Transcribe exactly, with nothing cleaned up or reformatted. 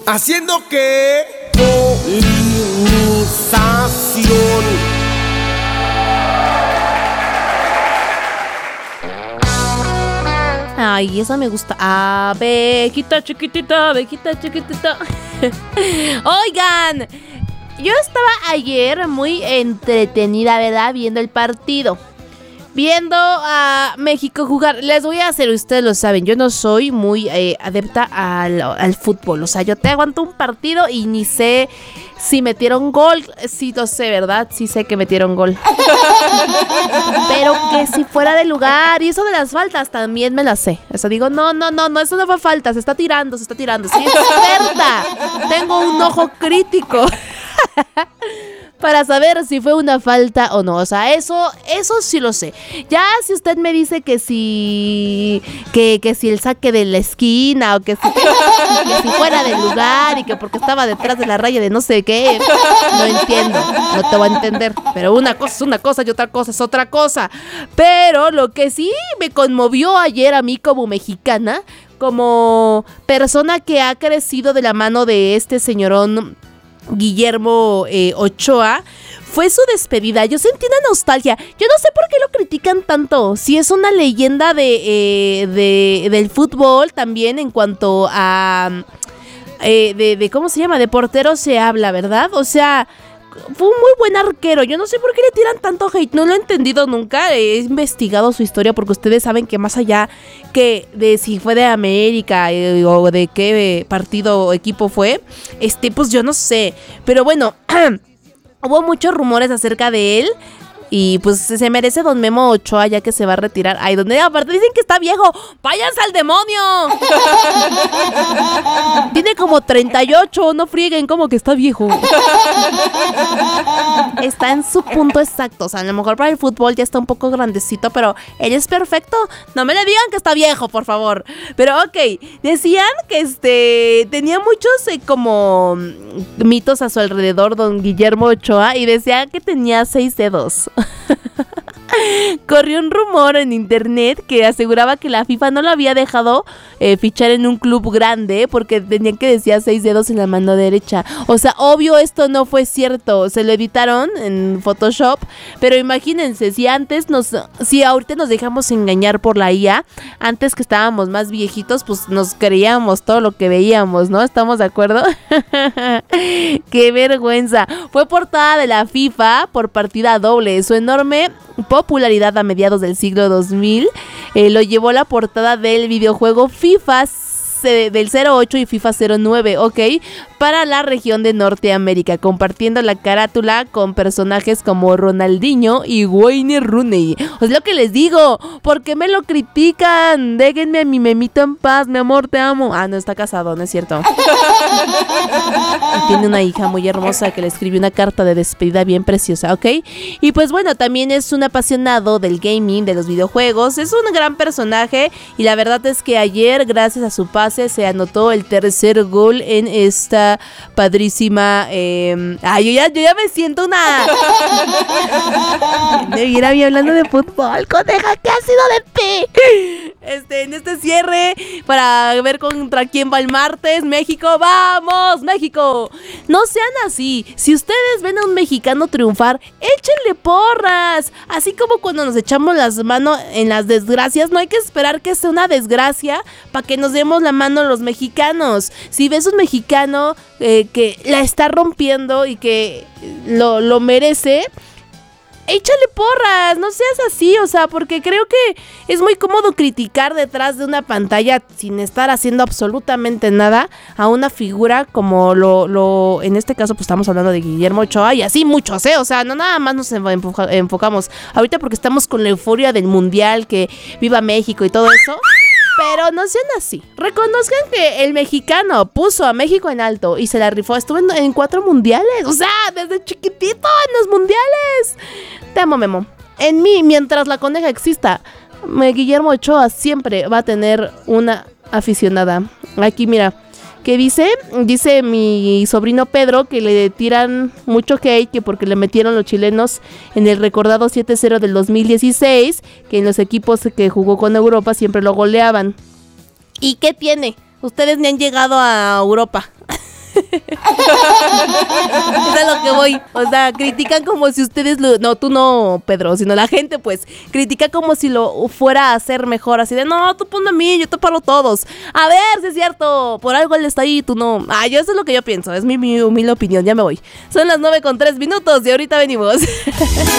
¿Haciendo qué? Polinización. Ay, esa me gusta. Abejita chiquitita, abejita chiquitita. Oigan, yo estaba ayer muy entretenida, ¿verdad? Viendo el partido. Viendo a México jugar. Les voy a hacer, ustedes lo saben, yo no soy muy eh, adepta al, al fútbol. O sea, yo te aguanto un partido y ni sé si metieron gol. Sí lo sé, ¿verdad? Sí sé que metieron gol. Pero que si fuera de lugar. Y eso de las faltas también me las sé. Eso digo, no, no, no, no, eso no fue falta. Se está tirando, se está tirando. Soy experta. Tengo un ojo crítico para saber si fue una falta o no. O sea, eso, eso sí lo sé. Ya si usted me dice que si que, que si el saque de la esquina o que si, que si fuera del lugar y que porque estaba detrás de la raya de no sé qué, no entiendo, no te voy a entender. Pero una cosa es una cosa y otra cosa es otra cosa. Pero lo que sí me conmovió ayer a mí como mexicana, como persona que ha crecido de la mano de este señorón Guillermo eh, Ochoa, fue su despedida. Yo sentí una nostalgia. Yo no sé por qué lo critican tanto. Si es una leyenda de, eh, de del fútbol también en cuanto a eh, de, de ¿cómo se llama? De portero se habla, ¿verdad? O sea, fue un muy buen arquero. Yo no sé por qué le tiran tanto hate. No lo he entendido nunca. He investigado su historia porque ustedes saben que más allá que de si fue de América eh, o de qué partido o equipo fue, este, pues yo no sé. Pero bueno, hubo muchos rumores acerca de él. Y pues se merece don Memo Ochoa ya que se va a retirar. Ay, donde aparte dicen que está viejo. ¡Váyanse al demonio! Tiene como treinta y ocho, no frieguen, como que está viejo. Está en su punto exacto. O sea, a lo mejor para el fútbol ya está un poco grandecito, pero él es perfecto. No me le digan que está viejo, por favor. Pero ok, decían que este tenía muchos eh, como mitos a su alrededor don Guillermo Ochoa y decían que tenía seis dedos. Corrió un rumor en internet que aseguraba que la FIFA no lo había dejado eh, fichar en un club grande porque tenían que decía seis dedos en la mano derecha. O sea, obvio esto no fue cierto, se lo editaron en Photoshop, pero imagínense, si antes nos, si ahorita nos dejamos engañar por la I A, antes que estábamos más viejitos, pues nos creíamos todo lo que veíamos, ¿no? ¿Estamos de acuerdo? ¡Qué vergüenza! Fue portada de la FIFA por partida doble. Su enorme popularidad a mediados del siglo dos mil eh, lo llevó la portada del videojuego FIFA del cero ocho y FIFA cero nueve, ok, para la región de Norteamérica, compartiendo la carátula con personajes como Ronaldinho y Wayne Rooney. Es lo que les digo, ¿por qué me lo critican? Déjenme a mi memito en paz, mi amor, te amo. Ah, no, está casado, no es cierto. Y tiene una hija muy hermosa que le escribió una carta de despedida bien preciosa, ok. Y pues bueno, también es un apasionado del gaming, de los videojuegos, es un gran personaje y la verdad es que ayer, gracias a su pase, se anotó el tercer gol en esta padrísima eh, ay, yo ya, yo ya me siento una mira, bien hablando de fútbol, coneja, ¿qué ha sido de ti? Este, en este cierre para ver contra quién va el martes. México, ¡vamos, México! No sean así. Si ustedes ven a un mexicano triunfar, échenle porras. Así como cuando nos echamos las manos en las desgracias, no hay que esperar que sea una desgracia para que nos demos la mano los mexicanos. Si ves un mexicano eh, que la está rompiendo y que lo, lo merece, échale porras, no seas así, o sea, porque creo que es muy cómodo criticar detrás de una pantalla sin estar haciendo absolutamente nada a una figura como lo, lo en este caso pues estamos hablando de Guillermo Ochoa y así muchos, ¿eh? O sea, no nada más nos enfoca, enfocamos ahorita porque estamos con la euforia del mundial, que viva México y todo eso. Pero no sean así. Reconozcan que el mexicano puso a México en alto y se la rifó. Estuvo en, en cuatro mundiales. O sea, desde chiquitito en los mundiales. Te amo, Memo. En mí, mientras la coneja exista, Guillermo Ochoa siempre va a tener una aficionada. Aquí, mira. ¿Qué dice? Dice mi sobrino Pedro que le tiran mucho hate que porque le metieron los chilenos en el recordado siete cero del dos mil dieciséis, que en los equipos que jugó con Europa siempre lo goleaban. ¿Y qué tiene? Ustedes ni han llegado a Europa. Es a lo que voy. O sea, critican como si ustedes lo... No, tú no, Pedro, sino la gente, pues, critica como si lo fuera a hacer mejor. Así de, no, tú ponme a mí, yo te paro todos. A ver, si es cierto, por algo él está ahí, tú no. Ah, yo eso es lo que yo pienso, es mi, mi humilde opinión, ya me voy. Son las nueve con tres minutos y ahorita venimos.